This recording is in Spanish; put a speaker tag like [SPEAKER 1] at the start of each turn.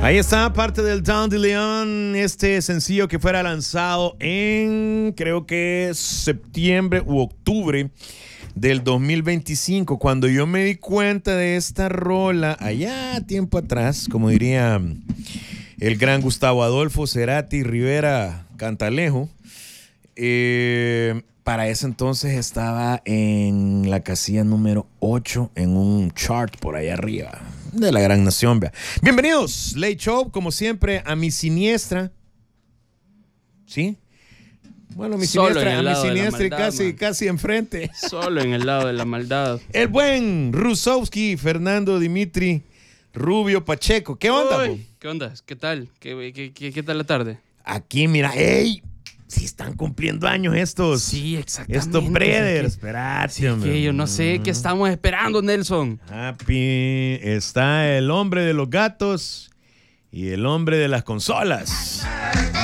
[SPEAKER 1] Ahí está parte del Down de León, este sencillo que fuera lanzado en creo que septiembre u octubre del 2025. Cuando yo me di cuenta de esta rola allá tiempo atrás, como diría el gran Gustavo Adolfo Cerati Rivera Cantalejo, para ese entonces estaba en la casilla número 8 en un chart por ahí arriba de la gran nación. Vea. Bienvenidos, Late Show, como siempre, a mi siniestra. ¿Sí? Bueno, mi siniestra y casi enfrente.
[SPEAKER 2] Solo en el lado de la maldad.
[SPEAKER 1] El buen Rusowski, Fernando Dimitri Rubio Pacheco. ¿Qué onda?
[SPEAKER 2] Uy, ¿qué onda? ¿Qué tal? ¿Qué tal la tarde?
[SPEAKER 1] Aquí, mira, ¡ey! Sí están cumpliendo años estos.
[SPEAKER 2] Sí, exactamente.
[SPEAKER 1] Estos brothers. Esperate,
[SPEAKER 2] sí,
[SPEAKER 1] hombre.
[SPEAKER 2] que yo no sé qué estamos esperando, Nelson.
[SPEAKER 1] Happy. Está el hombre de los gatos y el hombre de las consolas.